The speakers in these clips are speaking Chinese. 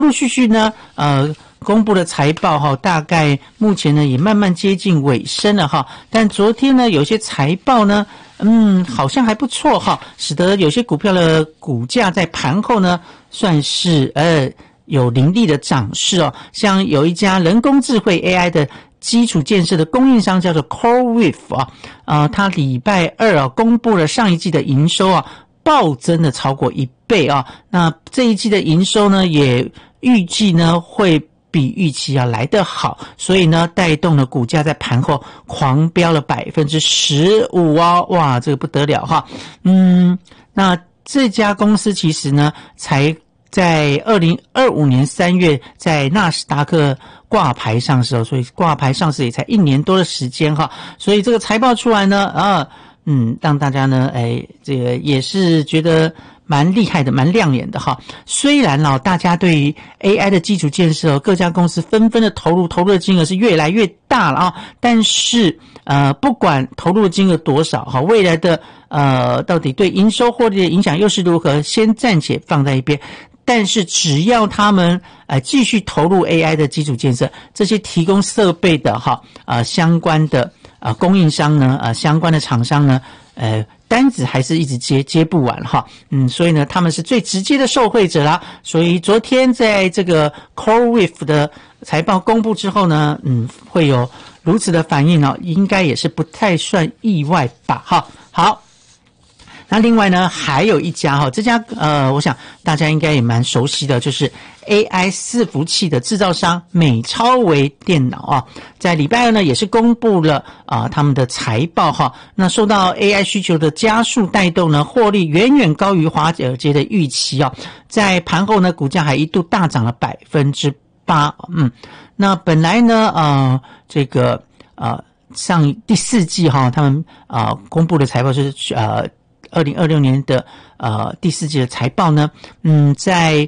陆续续呢，公布的财报哈，大概目前呢也慢慢接近尾声了哈。但昨天呢，有些财报呢，好像还不错哈，使得有些股票的股价在盘后呢，算是有凌厉的涨势哦。像有一家人工智慧 AI 的基础建设的供应商叫做 CoreWeave 它礼拜二公布了上一季的营收暴增的超过1倍那这一季的营收呢，也预计呢会比预期要来得好，所以呢带动了股价在盘后狂飙了 15% 哇，这个不得了哈。那这家公司其实呢才在2025年3月在纳斯达克挂牌上市所以挂牌上市也才1年多的时间哈，所以这个财报出来呢让大家呢这个也是觉得蛮厉害的，蛮亮眼的哈。虽然大家对于 AI 的基础建设各家公司纷纷的投入的金额是越来越大了但是不管投入的金额多少未来的到底对营收获利的影响又是如何，先暂且放在一边。但是只要他们继续投入 AI 的基础建设，这些提供设备的相关的供应商呢相关的厂商呢单子还是一直接不完所以呢他们是最直接的受惠者啦。所以昨天在这个 CoreWeave 的财报公布之后呢会有如此的反应应该也是不太算意外吧好。那另外呢还有一家这家我想大家应该也蛮熟悉的，就是 AI 伺服器的制造商美超微电脑在礼拜二呢也是公布了他们的财报那受到 AI 需求的加速带动呢，获利远远高于华尔街的预期在盘后呢股价还一度大涨了 8%那本来呢这个上第四季他们公布的财报是2026年的第四季的财报呢在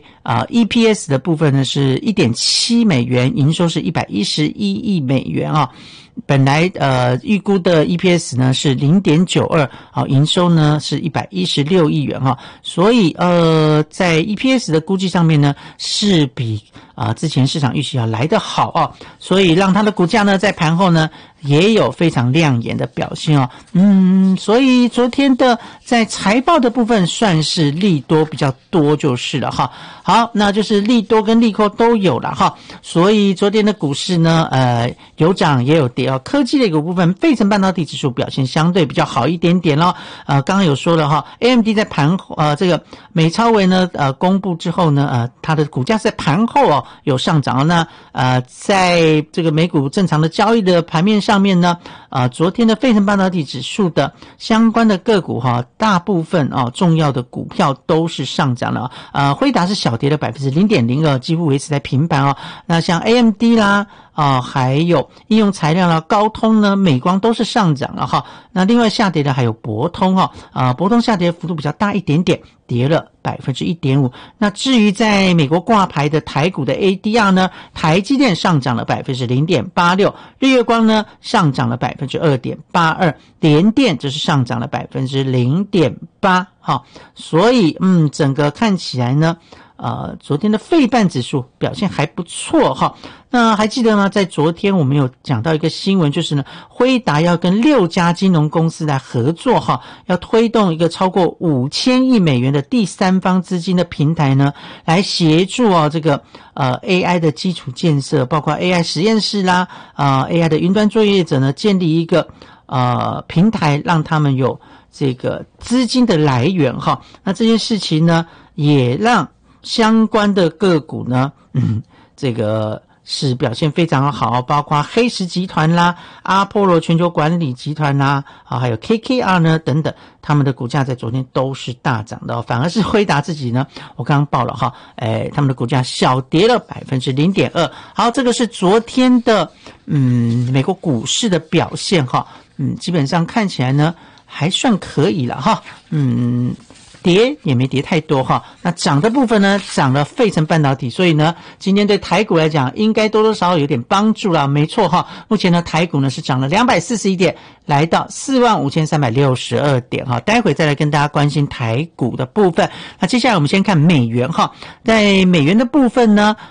EPS 的部分呢是 1.7 美元，营收是111亿美元本来预估的 EPS 呢是 0.92 营收呢是116亿元所以在 EPS 的估计上面呢是比之前市场预期要来得好所以让它的股价呢在盘后呢也有非常亮眼的表现所以昨天的在财报的部分算是利多比较多就是了好，那就是利多跟利空都有了所以昨天的股市呢有涨也有跌科技类股部分费城半导体指数表现相对比较好一点点刚刚有说了AMD 在盘后这个美超微呢公布之后呢它的股价在盘后有上涨那在这个美股正常的交易的盘面上面呢昨天的费城半导体指数的相关的个股大部分重要的股票都是上涨了辉达是小跌了 0.02%， 几乎维持在平盘那像 AMD 啦还有应用材料啦高通呢美光都是上涨了那另外下跌的还有博通博通下跌幅度比较大一点点，跌了 1.5%。 那至于在美国挂牌的台股的 ADR 呢，台积电上涨了 0.86%， 日月光呢上涨了 2.82%， 联电则是上涨了 0.8%。 所以整个看起来呢昨天的费半指数表现还不错那还记得吗？在昨天我们有讲到一个新闻，就是呢辉达要跟6家金融公司来合作要推动一个超过5000亿美元的第三方资金的平台呢，来协助这个AI 的基础建设，包括 AI 实验室啦AI 的云端作业者呢，建立一个平台，让他们有这个资金的来源那这件事情呢也让相关的个股呢这个是表现非常好，包括黑石集团啦、阿波罗全球管理集团啦还有 KKR 呢等等，他们的股价在昨天都是大涨的反而是辉达自己呢，我刚刚报了他们的股价小跌了 0.2%。 好，这个是昨天的美国股市的表现基本上看起来呢还算可以了跌也没跌太多哈。那涨的部分呢，涨了费城半导体，所以呢，今天对台股来讲，应该多多少少有点帮助啦。没错哈，目前呢，台股呢是涨了241点，来到45362点哈。待会再来跟大家关心台股的部分。那接下来我们先看美元哈，在美元的部分呢，